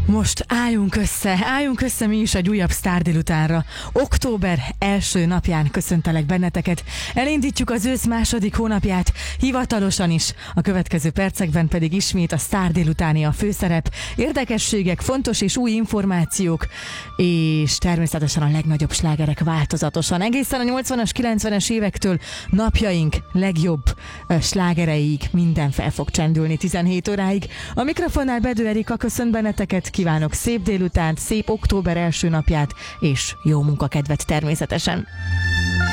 Most álljunk össze mi is egy újabb sztár délutánra. Október első napján köszöntelek benneteket. Elindítjuk az ősz második hónapját, hivatalosan is. A következő percekben pedig ismét a sztár délutáni a főszerep. Érdekességek, fontos és új információk, és természetesen a legnagyobb slágerek változatosan. Egészen a 80-as, 90-es évektől napjaink legjobb slágereig minden fel fog csendülni 17 óráig. A mikrofonnál Bedő Erika köszönt benneteket, kívánok szép délutánt, szép október első napját, és jó munkakedvet természetesen.